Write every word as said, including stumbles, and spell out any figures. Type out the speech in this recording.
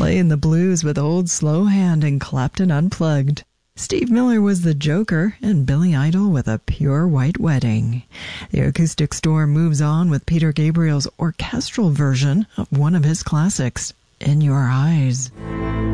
playing the blues with Old Slowhand and Clapton Unplugged. Steve Miller was the Joker, and Billy Idol with A Pure White Wedding. The Acoustic Storm moves on with Peter Gabriel's orchestral version of one of his classics, In Your Eyes.